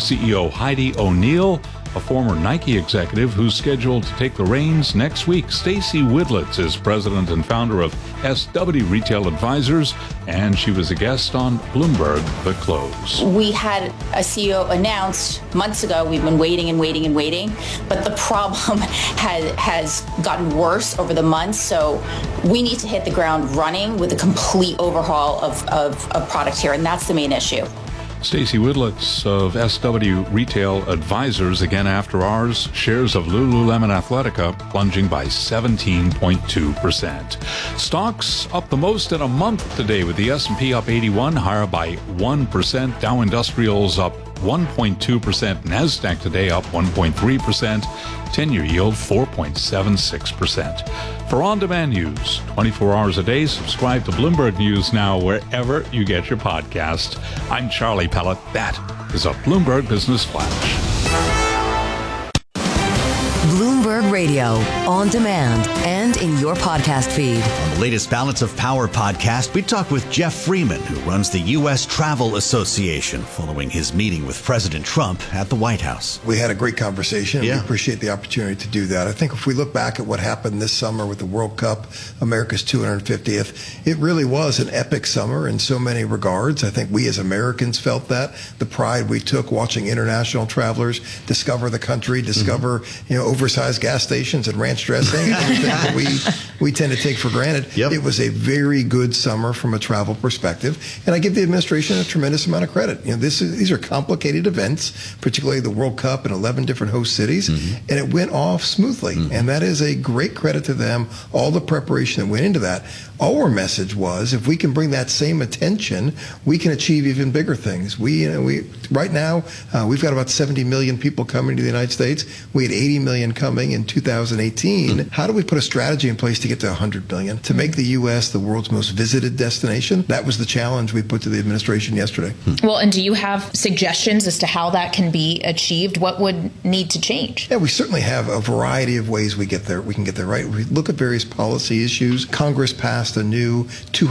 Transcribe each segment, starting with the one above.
CEO Heidi O'Neill, a former Nike executive who's scheduled to take the reins next week. Stacy Widlitz is president and founder of SW Retail Advisors, and she was a guest on Bloomberg The Close. We had a CEO announced months ago. We've been waiting and waiting and waiting, but the problem has gotten worse over the months. So we need to hit the ground running with a complete overhaul of product here, and that's the main issue. Stacy Widlitz of SW Retail Advisors, again after hours. Shares of Lululemon Athletica plunging by 17.2%. Stocks up the most in a month today, with the S&P up 81, higher by 1%. Dow Industrials up 1.2%. NASDAQ today up 1.3%. 10-year yield 4.76%. For on-demand news, 24 hours a day, subscribe to Bloomberg News Now wherever you get your podcast. I'm Charlie Pellet. That is a Bloomberg Business Flash. Bloomberg Radio, on demand and in your podcast feed. On the latest Balance of Power podcast, we talk with Jeff Freeman, who runs the U.S. Travel Association, following his meeting with President Trump at the White House. We had a great conversation. We appreciate the opportunity to do that. I think if we look back at what happened this summer with the World Cup, America's 250th, it really was an epic summer in so many regards. I think we as Americans felt that. The pride we took watching international travelers discover the country, discover, oversized gas stations and ranch dressing, everything that we tend to take for granted. It was a very good summer from a travel perspective, and I give the administration a tremendous amount of credit. These are complicated events, particularly the World Cup in 11 different host cities, and it went off smoothly, and that is a great credit to them, all the preparation that went into that. Our message was, if we can bring that same attention, we can achieve even bigger things. Right now, we've got about 70 million people coming to the United States. We had 80 million coming in 2018. How do we put a strategy in place to get to 100 million, to make the U.S. the world's most visited destination? That was the challenge we put to the administration yesterday. Well, and do you have suggestions as to how that can be achieved? What would need to change? Yeah, we certainly have a variety of ways we can get there, right? We look at various policy issues. Congress passed a new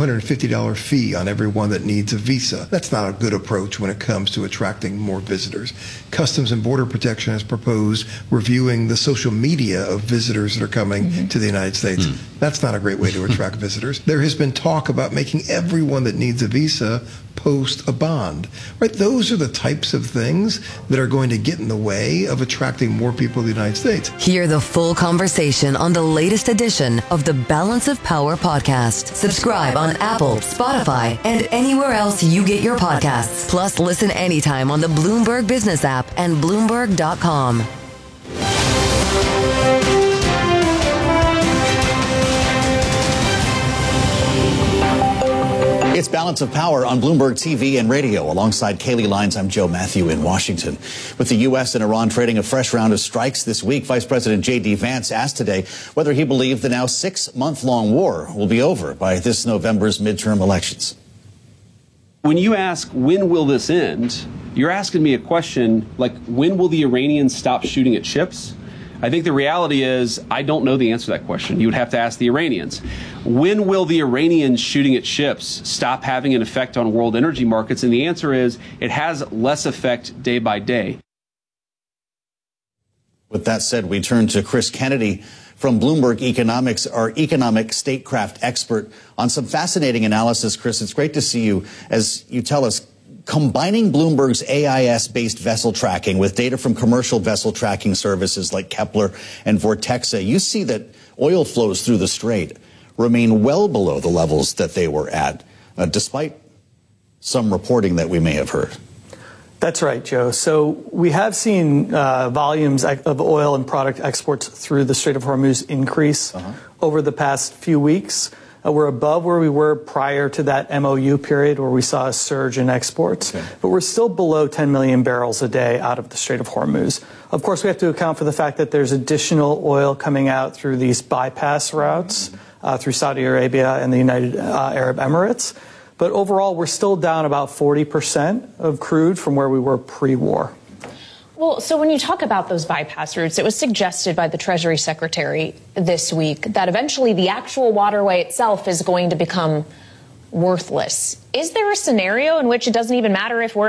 $250 fee on everyone that needs a visa. That's not a good approach when it comes to attracting more visitors. Customs and Border Protection has proposed reviewing the social media of visitors that are coming to the United States. That's not a great way to attract visitors. There has been talk about making everyone that needs a visa post a bond, right? Those are the types of things that are going to get in the way of attracting more people to the United States. Hear the full conversation on the latest edition of the Balance of Power podcast. Subscribe on Apple, Spotify, and anywhere else you get your podcasts. Plus, listen anytime on the Bloomberg Business app and Bloomberg.com. It's Balance of Power on Bloomberg TV and radio. Alongside Kaylee Lines, I'm Joe Matthew in Washington. With the U.S. and Iran trading a fresh round of strikes this week, Vice President J.D. Vance asked today whether he believed the now 6-month-long war will be over by this November's midterm elections. When you ask, when will this end, you're asking me a question like, when will the Iranians stop shooting at ships? I think the reality is I don't know the answer to that question. You would have to ask the Iranians. When will the Iranians shooting at ships stop having an effect on world energy markets? And the answer is it has less effect day by day. With that said, we turn to Chris Kennedy from Bloomberg Economics, our economic statecraft expert, on some fascinating analysis. Chris, it's great to see you as you tell us, combining Bloomberg's AIS-based vessel tracking with data from commercial vessel tracking services like Kepler and Vortexa, you see that oil flows through the Strait remain well below the levels that they were at, despite some reporting that we may have heard. That's right, Joe. So we have seen volumes of oil and product exports through the Strait of Hormuz increase over the past few weeks. We're above where we were prior to that MOU period where we saw a surge in exports, but we're still below 10 million barrels a day out of the Strait of Hormuz. Of course, we have to account for the fact that there's additional oil coming out through these bypass routes through Saudi Arabia and the United Arab Emirates. But overall, we're still down about 40% of crude from where we were pre-war. Well, so when you talk about those bypass routes, it was suggested by the Treasury Secretary this week that eventually the actual waterway itself is going to become worthless. Is there a scenario in which it doesn't even matter if we're at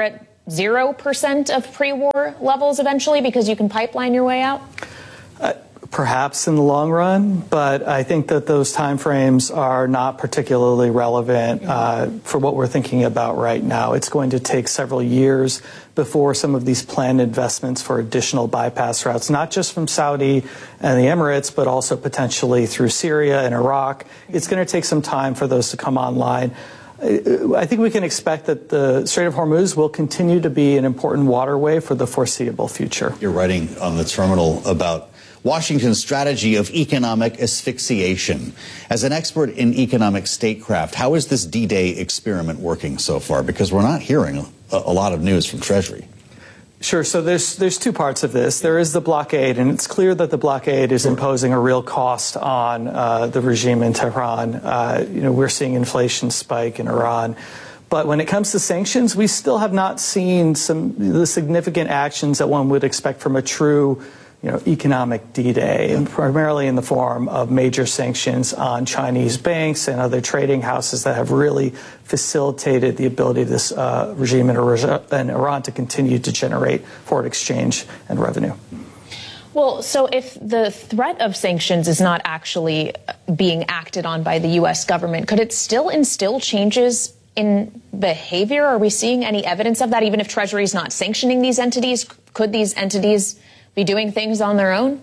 0% of pre-war levels eventually because you can pipeline your way out? Perhaps in the long run, but I think that those timeframes are not particularly relevant for what we're thinking about right now. It's going to take several years before some of these planned investments for additional bypass routes, not just from Saudi and the Emirates, but also potentially through Syria and Iraq. It's going to take some time for those to come online. I think we can expect that the Strait of Hormuz will continue to be an important waterway for the foreseeable future. You're writing on the terminal about Washington's strategy of economic asphyxiation. As an expert in economic statecraft, how is this D-Day experiment working so far? Because we're not hearing a lot of news from Treasury. Sure. So there's two parts of this. There is the blockade, and it's clear that the blockade is imposing a real cost on the regime in Tehran. We're seeing inflation spike in Iran. But when it comes to sanctions, we still have not seen the significant actions that one would expect from a true economic D-Day, and primarily in the form of major sanctions on Chinese banks and other trading houses that have really facilitated the ability of this regime in Iran to continue to generate foreign exchange and revenue. Well, so if the threat of sanctions is not actually being acted on by the U.S. government, could it still instill changes in behavior? Are we seeing any evidence of that? Even if Treasury is not sanctioning these entities, could these entities be doing things on their own?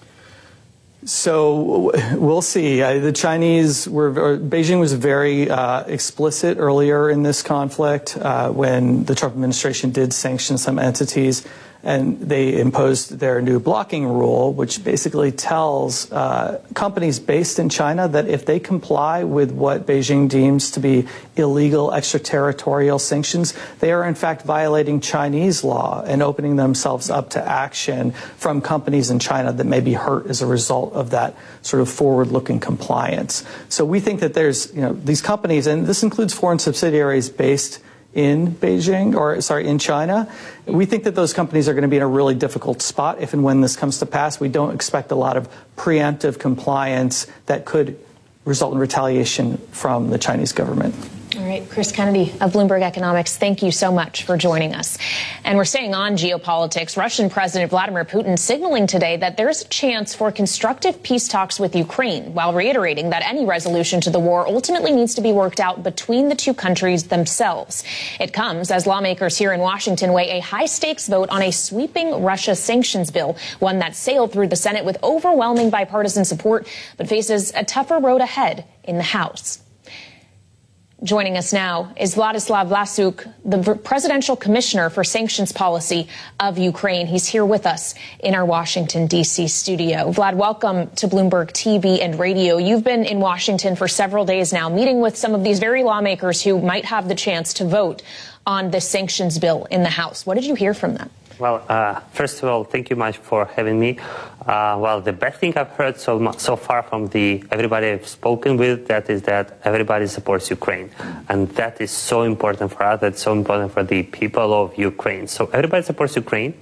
So we'll see. Beijing was very explicit earlier in this conflict when the Trump administration did sanction some entities, and they imposed their new blocking rule, which basically tells companies based in China that if they comply with what Beijing deems to be illegal extraterritorial sanctions, they are in fact violating Chinese law and opening themselves up to action from companies in China that may be hurt as a result of that sort of forward-looking compliance. So we think that there's, these companies, and this includes foreign subsidiaries based in in China. We think that those companies are going to be in a really difficult spot if and when this comes to pass. We don't expect a lot of preemptive compliance that could result in retaliation from the Chinese government. All right, Chris Kennedy of Bloomberg Economics, thank you so much for joining us. And we're staying on geopolitics. Russian President Vladimir Putin signaling today that there's a chance for constructive peace talks with Ukraine, while reiterating that any resolution to the war ultimately needs to be worked out between the two countries themselves. It comes as lawmakers here in Washington weigh a high-stakes vote on a sweeping Russia sanctions bill, one that sailed through the Senate with overwhelming bipartisan support, but faces a tougher road ahead in the House. Joining us now is Vladislav Vlasuk, the Presidential Commissioner for Sanctions Policy of Ukraine. He's here with us in our Washington, D.C. studio. Vlad, welcome to Bloomberg TV and radio. You've been in Washington for several days now, meeting with some of these very lawmakers who might have the chance to vote on this sanctions bill in the House. What did you hear from them? Well, first of all, thank you much for having me. The best thing I've heard so far from everybody I've spoken with, that is that everybody supports Ukraine. And that is so important for us. That's so important for the people of Ukraine. So everybody supports Ukraine.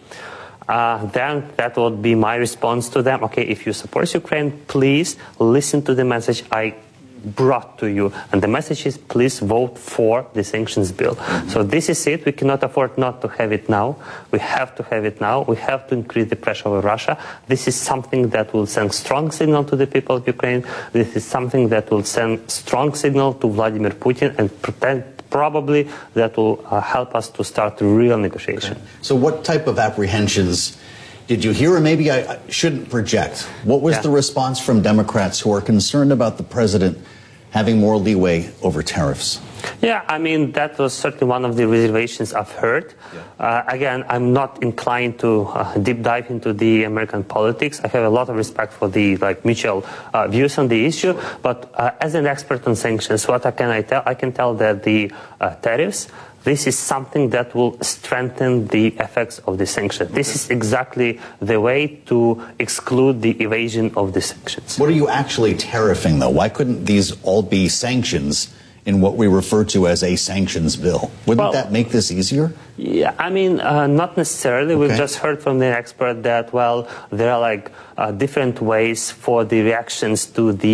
Then that would be my response to them. Okay, if you support Ukraine, please listen to the message I brought to you, and the message is please vote for the sanctions bill. So this is it. We cannot afford not to have it now. We have to have it now. We have to increase the pressure on Russia. This is something that will send strong signal to the people of Ukraine. This is something that will send strong signal to Vladimir Putin, and probably that will help us to start real negotiation. Okay. So what type of apprehensions did you hear? Or maybe I shouldn't project. What was the response from Democrats who are concerned about the president having more leeway over tariffs? Yeah, I mean, that was certainly one of the reservations I've heard. Again, I'm not inclined to deep dive into the American politics. I have a lot of respect for the mutual views on the issue. But as an expert on sanctions, what can I tell? I can tell that the tariffs, this is something that will strengthen the effects of the sanctions. This is exactly the way to exclude the evasion of the sanctions. What are you actually tariffing, though? Why couldn't these all be sanctions in what we refer to as a sanctions bill? Wouldn't that make this easier? Yeah, I mean, not necessarily. Okay. We've just heard from the expert that, there are different ways for the reactions to the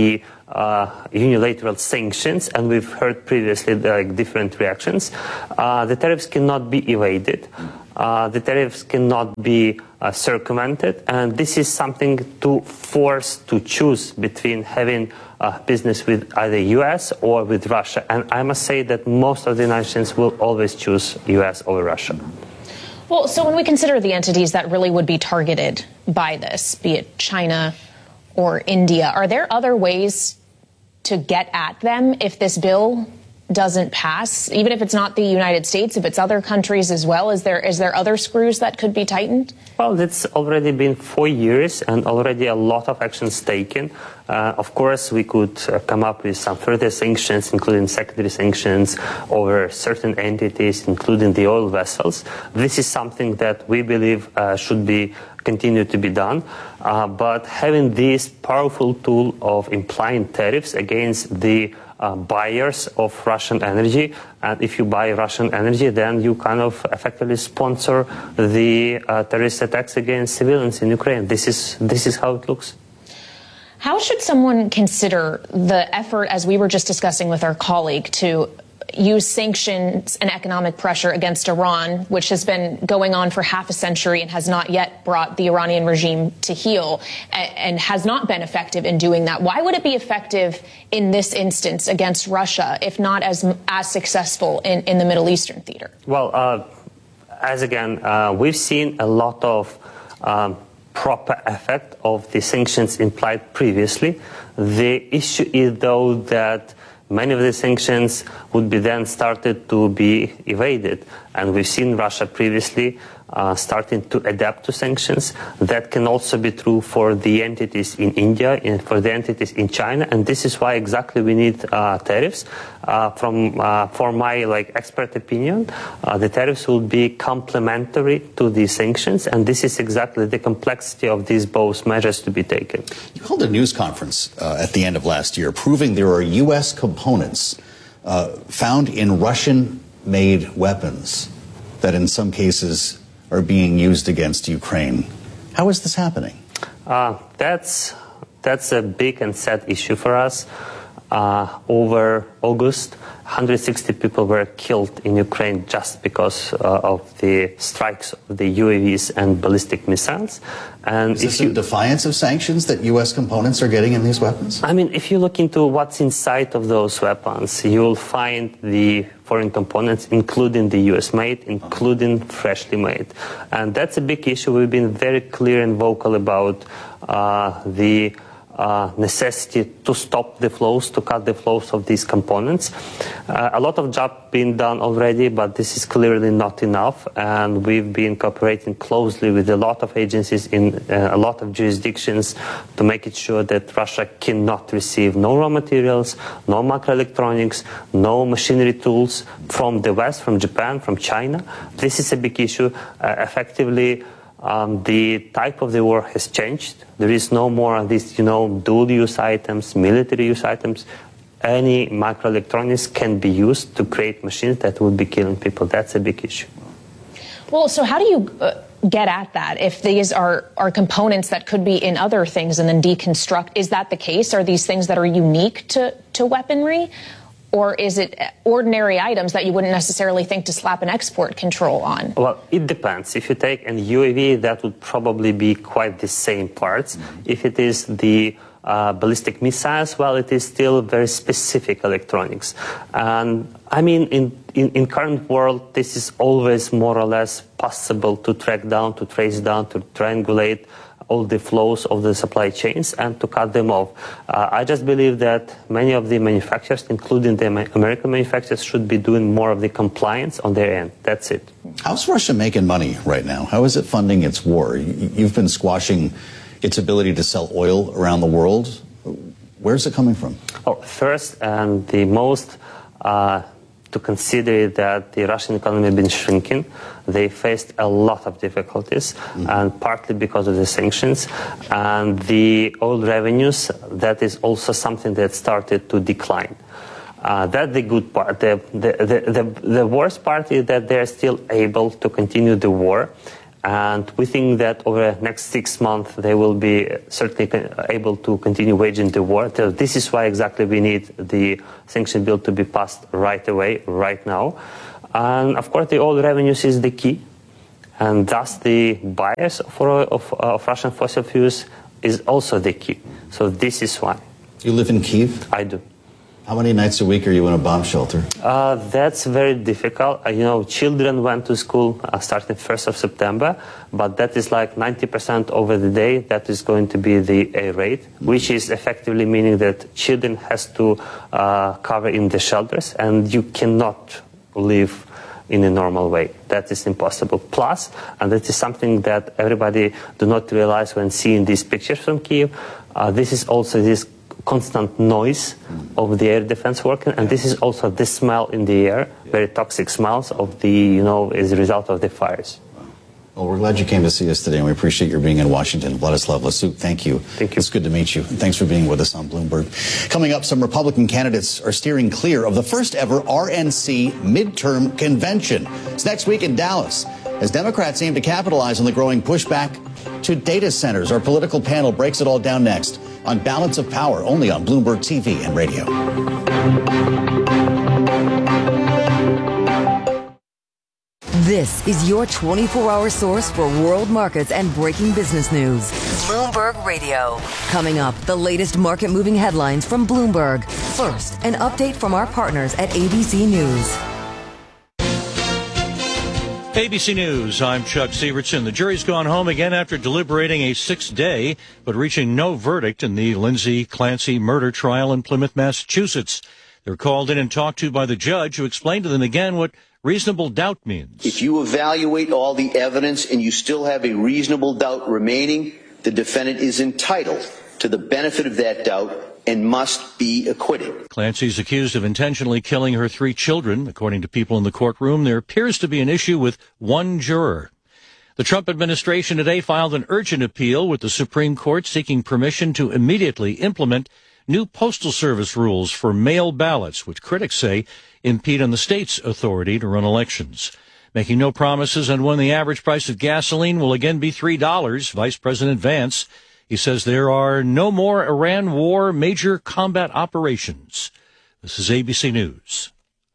unilateral sanctions, and we've heard previously different reactions. The tariffs cannot be evaded. The tariffs cannot be circumvented, and this is something to force to choose between having business with either U.S. or with Russia. And I must say that most of the nations will always choose U.S. over Russia. Well, so when we consider the entities that really would be targeted by this, be it China or India, are there other ways to get at them if this bill doesn't pass, even if it's not the United States, if it's other countries as well? Is there other screws that could be tightened? Well, it's already been 4 years and already a lot of actions taken. Of course, we could come up with some further sanctions, including secondary sanctions over certain entities, including the oil vessels. This is something that we believe should be continue to be done. But having this powerful tool of implying tariffs against the buyers of Russian energy, and if you buy Russian energy, then you kind of effectively sponsor the terrorist attacks against civilians in Ukraine. This is how it looks. How should someone consider the effort, as we were just discussing with our colleague, to use sanctions and economic pressure against Iran, which has been going on for half a century and has not yet brought the Iranian regime to heel and has not been effective in doing that? Why would it be effective in this instance against Russia, if not as successful in the Middle Eastern theater? Well, we've seen a lot of proper effect of the sanctions implied previously. The issue is, though, that many of the sanctions would be then started to be evaded. And we've seen Russia previously starting to adapt to sanctions. That can also be true for the entities in India and for the entities in China. And this is why exactly we need tariffs. For my expert opinion, the tariffs will be complementary to the sanctions. And this is exactly the complexity of these both measures to be taken. You held a news conference at the end of last year proving there are U.S. components found in Russian-made weapons that in some cases are being used against Ukraine. How is this happening? That's a big and sad issue for us. Over August, 160 people were killed in Ukraine just because of the strikes of the UAVs and ballistic missiles. And is this in defiance of sanctions that U.S. components are getting in these weapons? I mean, if you look into what's inside of those weapons, you'll find the foreign components, including the U.S. made, including freshly made. And that's a big issue. We've been very clear and vocal about the necessity to stop the flows, to cut the flows of these components. A lot of job being done already, but this is clearly not enough. And we've been cooperating closely with a lot of agencies in a lot of jurisdictions to make it sure that Russia cannot receive no raw materials, no microelectronics, no machinery tools from the West, from Japan, from China. This is a big issue. Effectively, the type of the war has changed. There is no more of these, dual-use items, military-use items. Any microelectronics can be used to create machines that would be killing people. That's a big issue. Well, so how do you get at that? If these are components that could be in other things and then deconstruct, is that the case? Are these things that are unique to weaponry? Or is it ordinary items that you wouldn't necessarily think to slap an export control on? Well, it depends. If you take an UAV, that would probably be quite the same parts. If it is the ballistic missiles, well, it is still very specific electronics. And I mean, in current world, this is always more or less possible to track down, to trace down, to triangulate all the flows of the supply chains and to cut them off. I just believe that many of the manufacturers, including the American manufacturers, should be doing more of the compliance on their end. That's it. How's Russia making money right now? How is it funding its war? You've been squashing its ability to sell oil around the world. Where's it coming from? Oh, first and the most to consider that the Russian economy has been shrinking. They faced a lot of difficulties, and partly because of the sanctions. And the oil revenues, that is also something that started to decline. That's the good part. The worst part is that they're still able to continue the war. And we think that over the next 6 months, they will be certainly able to continue waging the war. So this is why exactly we need the sanction bill to be passed right away, right now. And of course, the oil revenues is the key. And thus the buyers of Russian fossil fuels is also the key. So this is why. You live in Kyiv? I do. How many nights a week are you in a bomb shelter? That's very difficult. Children went to school starting 1st of September, but that is like 90% over the day. That is going to be the A rate, which is effectively meaning that children has to cover in the shelters, and you cannot live in a normal way. That is impossible. Plus, and that is something that everybody do not realize when seeing these pictures from Kyiv, this is also this constant noise of the air defense working, and this is also the smell in the air, very toxic smells of the, as a result of the fires. Well, we're glad you came to see us today, and we appreciate your being in Washington. Vladislav Lasuk, thank you. Thank you. It's good to meet you. Thanks for being with us on Bloomberg. Coming up, some Republican candidates are steering clear of the first ever RNC midterm convention. It's next week in Dallas, as Democrats aim to capitalize on the growing pushback to data centers. Our political panel breaks it all down next on Balance of Power, only on Bloomberg TV and radio. This is your 24-hour source for world markets and breaking business news. Bloomberg Radio. Coming up, the latest market-moving headlines from Bloomberg. First, an update from our partners at ABC News. ABC News, I'm Chuck Sievertson. The jury's gone home again after deliberating a 6th day, but reaching no verdict in the Lindsay Clancy murder trial in Plymouth, Massachusetts. They're called in and talked to by the judge, who explained to them again what reasonable doubt means. If you evaluate all the evidence and you still have a reasonable doubt remaining, the defendant is entitled to the benefit of that doubt and must be acquitted. Clancy's accused of intentionally killing her 3 children. According to people in the courtroom, there appears to be an issue with one juror. The Trump administration today filed an urgent appeal with the Supreme Court seeking permission to immediately implement new Postal Service rules for mail ballots, which critics say impede on the state's authority to run elections. Making no promises on when the average price of gasoline will again be $3, Vice President Vance, he says there are no more Iran war major combat operations. This is ABC News.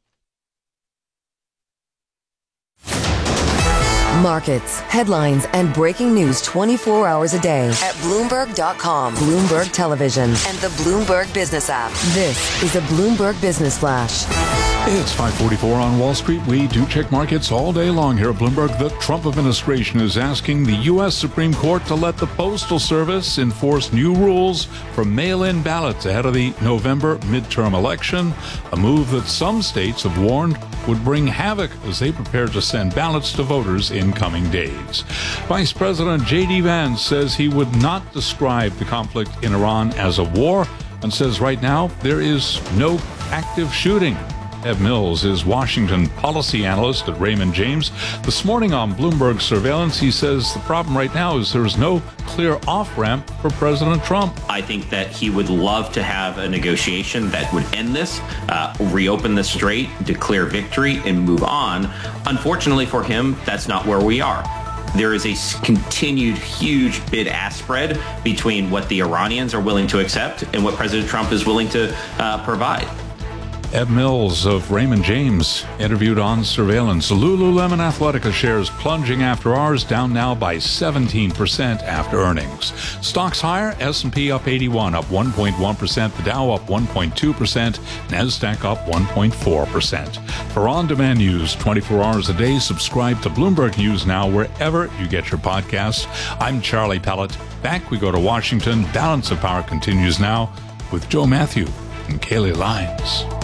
Markets, headlines, and breaking news 24 hours a day at Bloomberg.com, Bloomberg Television, and the Bloomberg Business app. This is a Bloomberg Business Flash. It's 5:44 on Wall Street. We do check markets all day long here at Bloomberg. The Trump administration is asking the U.S. Supreme Court to let the Postal Service enforce new rules for mail-in ballots ahead of the November midterm election, a move that some states have warned would bring havoc as they prepare to send ballots to voters in coming days. Vice President J.D. Vance says he would not describe the conflict in Iran as a war and says right now there is no active shooting. Ed Mills is Washington policy analyst at Raymond James. This morning on Bloomberg Surveillance, he says the problem right now is there is no clear off-ramp for President Trump. I think that he would love to have a negotiation that would end this, reopen the strait, declare victory, and move on. Unfortunately for him, that's not where we are. There is a continued huge bid-ask spread between what the Iranians are willing to accept and what President Trump is willing to provide. Ed Mills of Raymond James interviewed on Surveillance. Lululemon Athletica shares plunging after hours, down now by 17% after earnings. Stocks higher, S&P up 81, up 1.1%, the Dow up 1.2%, NASDAQ up 1.4%. For on-demand news 24 hours a day, subscribe to Bloomberg News Now wherever you get your podcasts. I'm Charlie Pellet. Back we go to Washington. Balance of Power continues now with Joe Matthew and Kaylee Lyons.